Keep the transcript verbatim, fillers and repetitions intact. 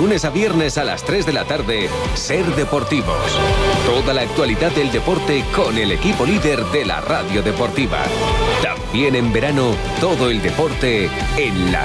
lunes a viernes a las tres de la tarde, Ser Deportivos. Toda la actualidad del deporte con el equipo líder de la radio deportiva. También en verano, todo el deporte en la